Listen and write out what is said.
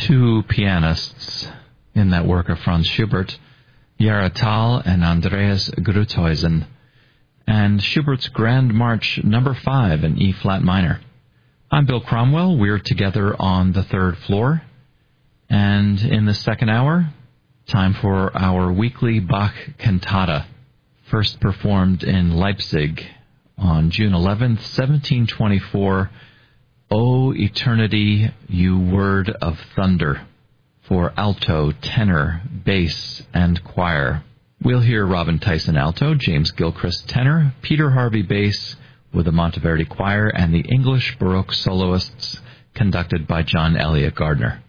Two pianists in that work of Franz Schubert, Yara Tal and Andreas Gruthuysen, and Schubert's Grand March No. 5 in E-flat minor. I'm Bill Cromwell. We're together on the third floor. And in the second hour, time for our weekly Bach cantata, first performed in Leipzig on June 11th, 1724, O Eternity, You Word of Thunder, for alto, tenor, bass, and choir. We'll hear Robin Tyson alto, James Gilchrist tenor, Peter Harvey bass with the Monteverdi Choir, and the English Baroque soloists conducted by John Elliott Gardner.